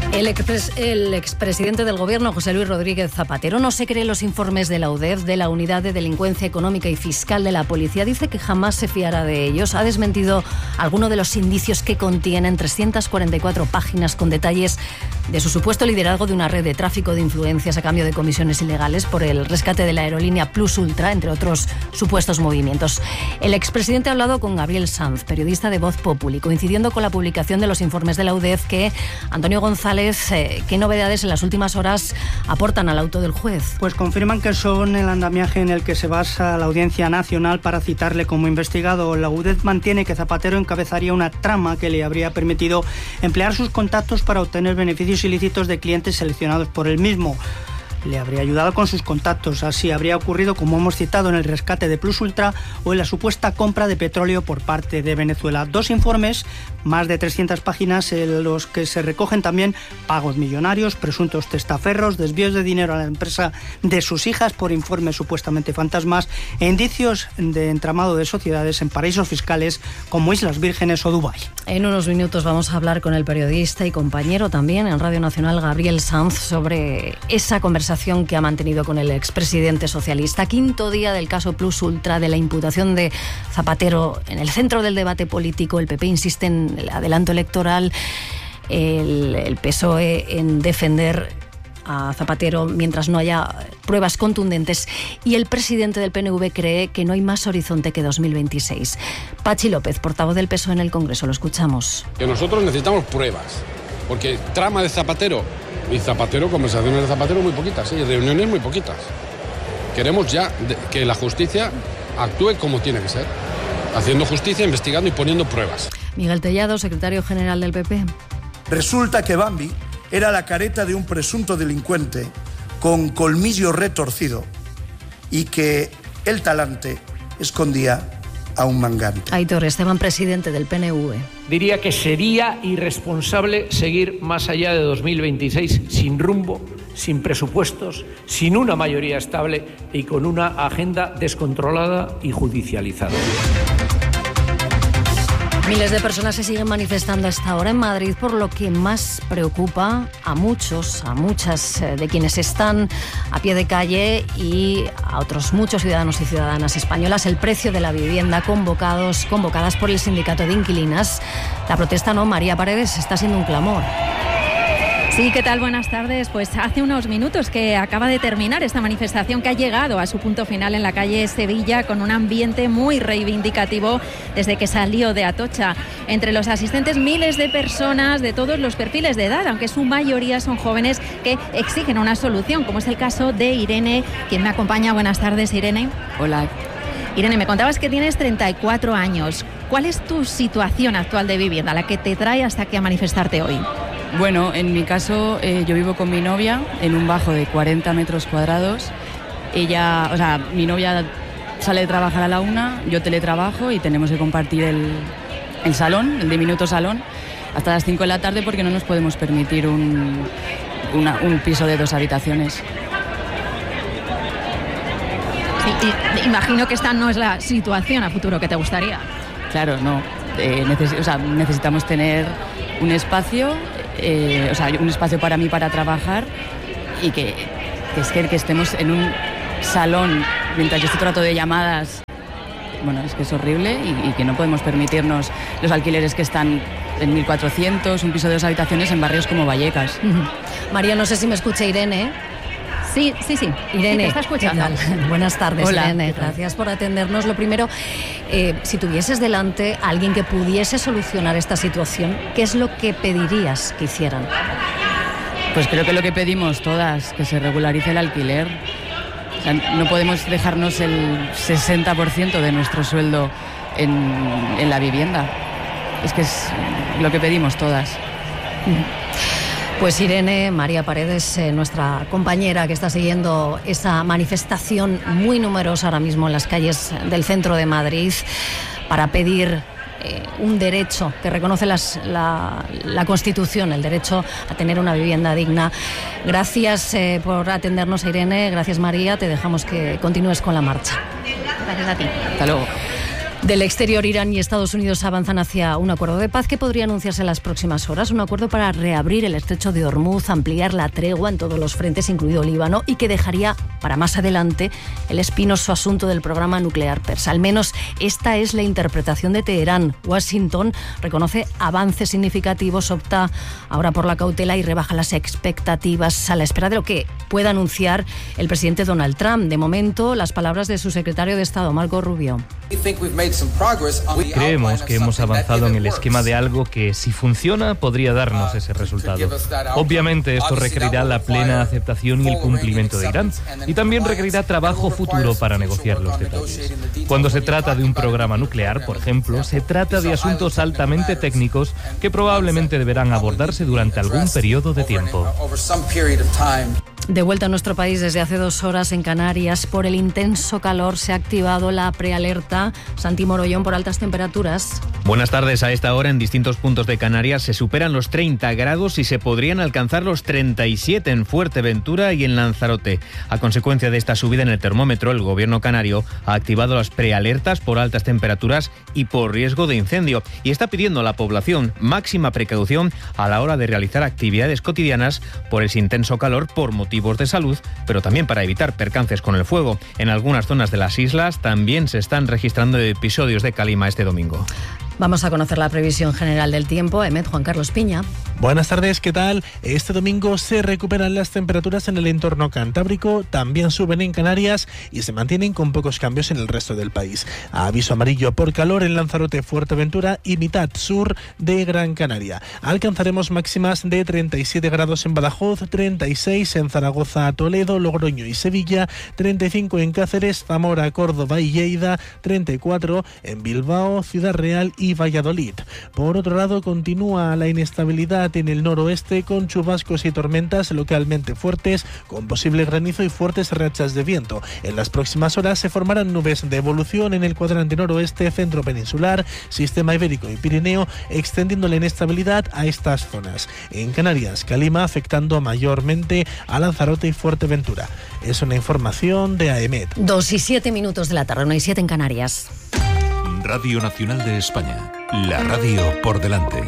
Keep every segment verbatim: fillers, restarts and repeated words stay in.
El, expres, el expresidente del Gobierno, José Luis Rodríguez Zapatero, no se cree los informes de la U D E F, de la Unidad de Delincuencia Económica y Fiscal de la Policía. Dice que jamás se fiará de ellos. Ha desmentido alguno de los indicios que contienen trescientas cuarenta y cuatro páginas con detalles de su supuesto liderazgo de una red de tráfico de influencias a cambio de comisiones ilegales por el rescate de la aerolínea Plus Ultra, entre otros supuestos movimientos. El expresidente ha hablado con Gabriel Sanz, periodista de Voz Populi, coincidiendo con la publicación de los informes de la U D E F que Antonio González, eh, ¿qué novedades en las últimas horas aportan al auto del juez? Pues confirman que son el andamiaje en el que se basa la Audiencia Nacional para citarle como investigado. La U D E F mantiene que Zapatero encabezaría una trama que le habría permitido emplear sus contactos para obtener beneficios ilícitos de clientes seleccionados por él mismo. Le habría ayudado con sus contactos. Así habría ocurrido, como hemos citado, en el rescate de Plus Ultra o en la supuesta compra de petróleo por parte de Venezuela. Dos informes, más de trescientas páginas, en los que se recogen también pagos millonarios, presuntos testaferros, desvíos de dinero a la empresa de sus hijas por informes supuestamente fantasmas e indicios de entramado de sociedades en paraísos fiscales como Islas Vírgenes o Dubái. En unos minutos vamos a hablar con el periodista y compañero también en Radio Nacional, Gabriel Sanz, sobre esa conversación que ha mantenido con el expresidente socialista. Quinto día del caso Plus Ultra, de la imputación de Zapatero en el centro del debate político. El P P insiste en el adelanto electoral, el, el P S O E en defender a Zapatero mientras no haya pruebas contundentes, y el presidente del P N V cree que no hay más horizonte que dos mil veintiséis. Pachi López, portavoz del P S O E en el Congreso, lo escuchamos. Que nosotros necesitamos pruebas, porque trama de Zapatero y Zapatero, conversaciones de Zapatero muy poquitas, sí, reuniones muy poquitas. Queremos ya que la justicia actúe como tiene que ser, haciendo justicia, investigando y poniendo pruebas. Miguel Tellado, secretario general del P P. Resulta que Bambi era la careta de un presunto delincuente con colmillo retorcido y que el talante escondía a un mangante. Aitor Esteban, presidente del P N V. Diría que sería irresponsable seguir más allá de dos mil veintiséis sin rumbo, sin presupuestos, sin una mayoría estable y con una agenda descontrolada y judicializada. Miles de personas se siguen manifestando hasta ahora en Madrid por lo que más preocupa a muchos, a muchas de quienes están a pie de calle y a otros muchos ciudadanos y ciudadanas españolas: el precio de la vivienda, convocados, convocadas por el sindicato de inquilinas. La protesta, no, María Paredes, está siendo un clamor. Sí, ¿qué tal? Buenas tardes. Pues hace unos minutos que acaba de terminar esta manifestación que ha llegado a su punto final en la calle Sevilla, con un ambiente muy reivindicativo desde que salió de Atocha. Entre los asistentes, miles de personas de todos los perfiles de edad, aunque su mayoría son jóvenes que exigen una solución, como es el caso de Irene, quien me acompaña. Buenas tardes, Irene. Hola. Irene, me contabas que tienes treinta y cuatro años. ¿Cuál es tu situación actual de vivienda, la que te trae hasta aquí a manifestarte hoy? Bueno, en mi caso, eh, yo vivo con mi novia en un bajo de cuarenta metros cuadrados. Ella, o sea, mi novia sale de trabajar a la una, yo teletrabajo y tenemos que compartir el, el salón, el diminuto salón, hasta las cinco de la tarde porque no nos podemos permitir un, una, un piso de dos habitaciones. Sí, y imagino que esta no es la situación a futuro que te gustaría. Claro, no. Eh, neces- o sea, necesitamos tener un espacio, eh, o sea, un espacio para mí para trabajar y que, que es que, que estemos en un salón mientras yo estoy trato de llamadas. Bueno, es que es horrible y, y que no podemos permitirnos los alquileres que están en mil cuatrocientos, un piso de dos habitaciones en barrios como Vallecas. Uh-huh. María, no sé si me escucha Irene. Sí, sí, sí. Irene, sí, te está escuchando. Buenas tardes. Hola. Irene. Gracias por atendernos. Lo primero, eh, si tuvieses delante a alguien que pudiese solucionar esta situación, ¿qué es lo que pedirías que hicieran? Pues creo que lo que pedimos todas, que se regularice el alquiler. O sea, no podemos dejarnos el sesenta por ciento de nuestro sueldo en, en la vivienda. Es que es lo que pedimos todas. Pues Irene, María Paredes, eh, nuestra compañera que está siguiendo esa manifestación muy numerosa ahora mismo en las calles del centro de Madrid para pedir eh, un derecho que reconoce las, la, la Constitución, el derecho a tener una vivienda digna. Gracias eh, por atendernos, Irene. Gracias, María. Te dejamos que continúes con la marcha. Gracias a ti. Hasta luego. Del exterior, Irán y Estados Unidos avanzan hacia un acuerdo de paz que podría anunciarse en las próximas horas. Un acuerdo para reabrir el estrecho de Hormuz, ampliar la tregua en todos los frentes, incluido Líbano, y que dejaría para más adelante el espinoso asunto del programa nuclear persa. Al menos esta es la interpretación de Teherán. Washington reconoce avances significativos, opta ahora por la cautela y rebaja las expectativas a la espera de lo que pueda anunciar el presidente Donald Trump. De momento, las palabras de su secretario de Estado, Marco Rubio. Creemos que hemos avanzado en el esquema de algo que, si funciona, podría darnos ese resultado. Obviamente, esto requerirá la plena aceptación y el cumplimiento de Irán, y también requerirá trabajo futuro para negociar los detalles. Cuando se trata de un programa nuclear, por ejemplo, se trata de asuntos altamente técnicos que probablemente deberán abordarse durante algún periodo de tiempo. De vuelta a nuestro país, desde hace dos horas en Canarias, por el intenso calor se ha activado la prealerta. Santi Morollón, por altas temperaturas. Buenas tardes. A esta hora en distintos puntos de Canarias se superan los treinta grados y se podrían alcanzar los treinta y siete en Fuerteventura y en Lanzarote. A consecuencia de esta subida en el termómetro, el gobierno canario ha activado las prealertas por altas temperaturas y por riesgo de incendio y está pidiendo a la población máxima precaución a la hora de realizar actividades cotidianas por ese intenso calor por motivos de salud, pero también para evitar percances con el fuego. En algunas zonas de las islas también se están registrando episodios de calima este domingo. Vamos a conocer la previsión general del tiempo. Emet, Juan Carlos Piña. Buenas tardes, ¿qué tal? Este domingo se recuperan las temperaturas en el entorno cantábrico, también suben en Canarias y se mantienen con pocos cambios en el resto del país. Aviso amarillo por calor en Lanzarote, Fuerteventura y mitad sur de Gran Canaria. Alcanzaremos máximas de treinta y siete grados en Badajoz, treinta y seis en Zaragoza, Toledo, Logroño y Sevilla, treinta y cinco en Cáceres, Zamora, Córdoba y Lleida, treinta y cuatro en Bilbao, Ciudad Real y Valladolid. Por otro lado, continúa la inestabilidad en el noroeste con chubascos y tormentas localmente fuertes, con posible granizo y fuertes rachas de viento. En las próximas horas se formarán nubes de evolución en el cuadrante noroeste, centro peninsular, sistema ibérico y Pirineo, extendiendo la inestabilidad a estas zonas. En Canarias, calima afectando mayormente a Lanzarote y Fuerteventura. Es una información de AEMET. Dos y siete minutos de la tarde, una y siete en Canarias. Radio Nacional de España, la radio por delante.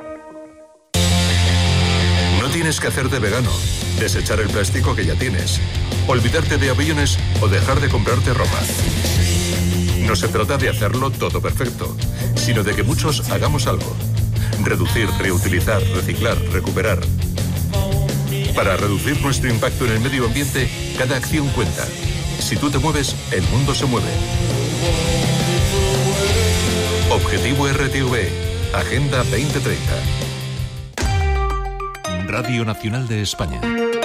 No tienes que hacerte vegano, desechar el plástico que ya tienes, olvidarte de aviones o dejar de comprarte ropa. No se trata de hacerlo todo perfecto, sino de que muchos hagamos algo. Reducir, reutilizar, reciclar, recuperar. Para reducir nuestro impacto en el medio ambiente, cada acción cuenta. Si tú te mueves, el mundo se mueve. Objetivo R T V, Agenda veinte treinta. Radio Nacional de España.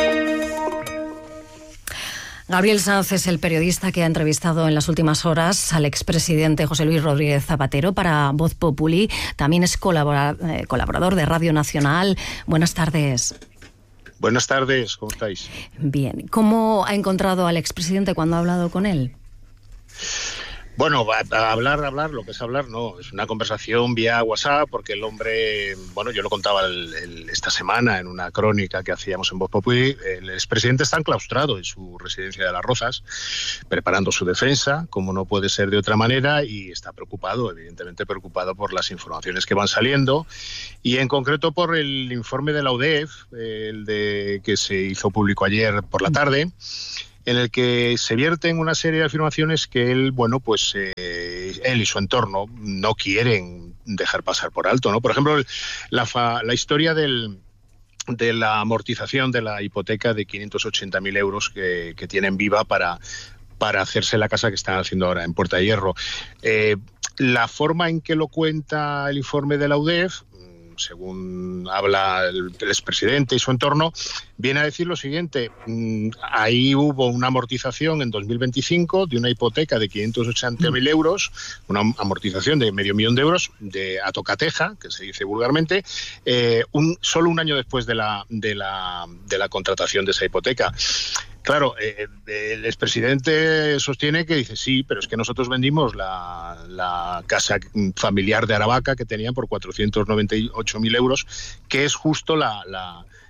Gabriel Sanz es el periodista que ha entrevistado en las últimas horas al expresidente José Luis Rodríguez Zapatero para Voz Populi. También es colabora, eh, colaborador de Radio Nacional. Buenas tardes. Buenas tardes, ¿cómo estáis? Bien. ¿Cómo ha encontrado al expresidente cuando ha hablado con él? Bueno, a, a hablar, a hablar, lo que es hablar, no, es una conversación vía WhatsApp, porque el hombre, bueno, yo lo contaba el, el, esta semana en una crónica que hacíamos en Voz Populi, el expresidente está enclaustrado en su residencia de Las Rozas, preparando su defensa, como no puede ser de otra manera, y está preocupado, evidentemente preocupado por las informaciones que van saliendo, y en concreto por el informe de la U D E F, el de que se hizo público ayer por la tarde, en el que se vierten una serie de afirmaciones que él, bueno, pues eh, él y su entorno no quieren dejar pasar por alto, ¿no? Por ejemplo, la, fa, la historia del, de la amortización de la hipoteca de quinientos ochenta mil euros que, que tienen Viva para, para hacerse la casa que están haciendo ahora en Puerta de Hierro. Eh, la forma en que lo cuenta el informe de la U D E F, según habla el, el expresidente y su entorno, viene a decir lo siguiente: ahí hubo una amortización en dos mil veinticinco de una hipoteca de quinientos ochenta mil euros, una amortización de medio millón de euros de a tocateja, que se dice vulgarmente, eh, un, solo un año después de la, de, la, de la contratación de esa hipoteca. Claro, eh, el expresidente sostiene que dice sí, pero es que nosotros vendimos la, la casa familiar de Aravaca que tenían por cuatrocientos noventa y ocho mil euros, que es justo la, la,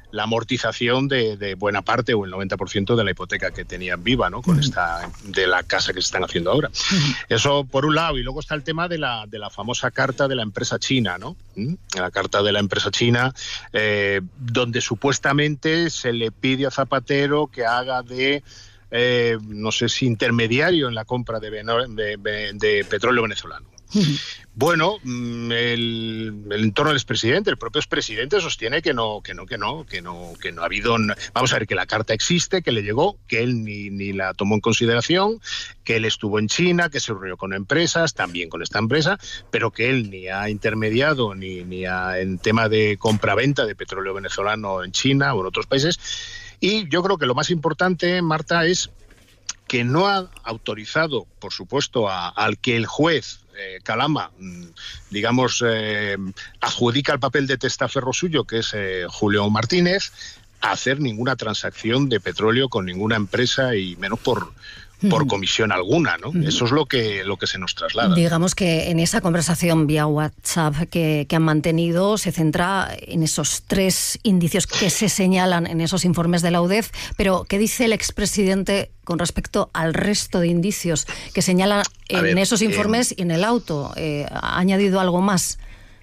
la amortización de, de buena parte o el noventa por ciento de la hipoteca que tenían viva, ¿no? Con uh-huh. esta de la casa que se están haciendo ahora. Uh-huh. Eso por un lado, y luego está el tema de la, de la famosa carta de la empresa china, ¿no? ¿Mm? La carta de la empresa china, eh, donde supuestamente se le pide a Zapatero que haga de Eh, no sé si intermediario en la compra de, de, de, de petróleo venezolano. Uh-huh. Bueno, el, el entorno del expresidente, el propio expresidente sostiene que no, que no, que no, que no, que no ha habido. Vamos a ver, que la carta existe, que le llegó, que él ni, ni la tomó en consideración, que él estuvo en China, que se reunió con empresas, también con esta empresa, pero que él ni ha intermediado ni, ni ha, en tema de compra-venta de petróleo venezolano en China o en otros países. Y yo creo que lo más importante, Marta, es que no ha autorizado, por supuesto, a, al que el juez eh, Calama, digamos, eh, adjudica el papel de testaferro suyo, que es eh, Julio Martínez, a hacer ninguna transacción de petróleo con ninguna empresa y menos por... por comisión alguna, ¿no? Eso es lo que, lo que se nos traslada. Digamos que en esa conversación vía WhatsApp que, que han mantenido se centra en esos tres indicios que se señalan en esos informes de la U D E F, pero ¿qué dice el expresidente con respecto al resto de indicios que señalan en ver, esos informes eh, y en el auto? Eh, ¿Ha añadido algo más?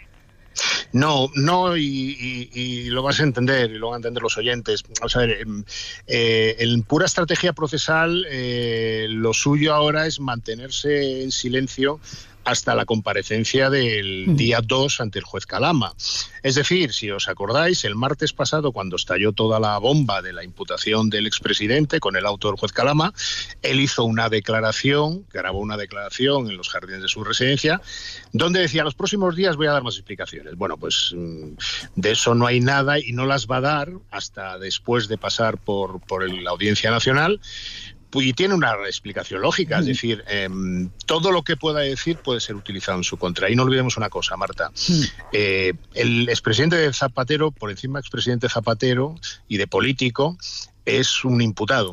No, no, y, y, y lo vas a entender, y lo van a entender los oyentes. Vamos a ver, eh, en pura estrategia procesal, eh, lo suyo ahora es mantenerse en silencio hasta la comparecencia del día dos ante el juez Calama. Es decir, si os acordáis, el martes pasado, cuando estalló toda la bomba de la imputación del expresidente con el auto del juez Calama, él hizo una declaración, grabó una declaración en los jardines de su residencia, donde decía, los próximos días voy a dar más explicaciones. Bueno, pues de eso no hay nada y no las va a dar hasta después de pasar por, por la Audiencia Nacional. Y tiene una explicación lógica, es decir, eh, todo lo que pueda decir puede ser utilizado en su contra. Y no olvidemos una cosa, Marta, eh, el expresidente de Zapatero, por encima del expresidente Zapatero y de político, es un imputado.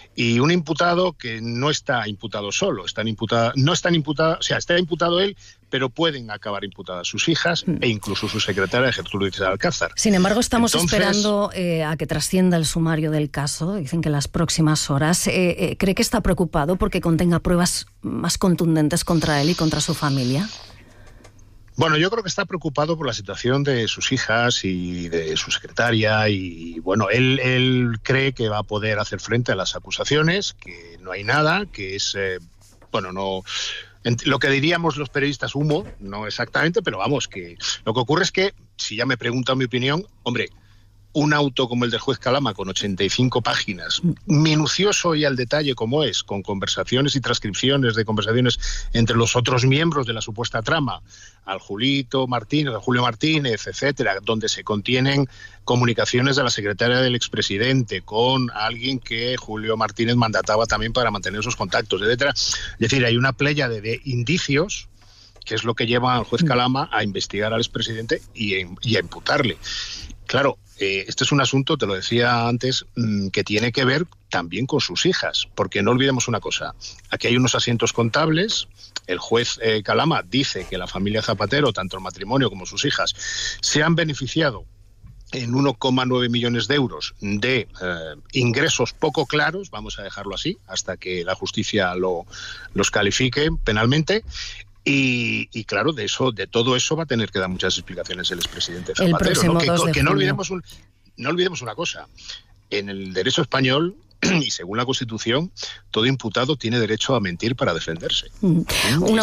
Y un imputado que no está imputado solo, están imputada, no están imputado, o sea, está imputado él, pero pueden acabar imputadas sus hijas e incluso su secretaria Gertrudis Alcázar. Sin embargo, estamos Entonces, esperando eh, a que trascienda el sumario del caso, dicen que en las próximas horas. Eh, eh, ¿Cree que está preocupado porque contenga pruebas más contundentes contra él y contra su familia? Bueno, yo creo que está preocupado por la situación de sus hijas y de su secretaria y, bueno, él, él cree que va a poder hacer frente a las acusaciones, que no hay nada, que es, eh, bueno, no... lo que diríamos los periodistas, humo, no exactamente, pero vamos, que lo que ocurre es que, si ya me preguntan mi opinión, hombre, un auto como el del juez Calama, con ochenta y cinco páginas, minucioso y al detalle como es, con conversaciones y transcripciones de conversaciones entre los otros miembros de la supuesta trama, al Julito Martínez, al Julio Martínez, etcétera, donde se contienen comunicaciones de la secretaria del expresidente con alguien que Julio Martínez mandataba también para mantener esos contactos, etcétera. Es decir, hay una playa de indicios que es lo que lleva al juez Calama a investigar al expresidente y, y a imputarle. Claro, eh, este es un asunto, te lo decía antes, mmm, que tiene que ver también con sus hijas, porque no olvidemos una cosa, aquí hay unos asientos contables, el juez eh, Calama dice que la familia Zapatero, tanto el matrimonio como sus hijas, se han beneficiado en uno coma nueve millones de euros de eh, ingresos poco claros, vamos a dejarlo así, hasta que la justicia lo, los califique penalmente. Y, y claro, de eso, de todo eso va a tener que dar muchas explicaciones el expresidente Zapatero, ¿no? Que, que no olvidemos un, no olvidemos una cosa, en el derecho español y según la Constitución, todo imputado tiene derecho a mentir para defenderse. Mm. Una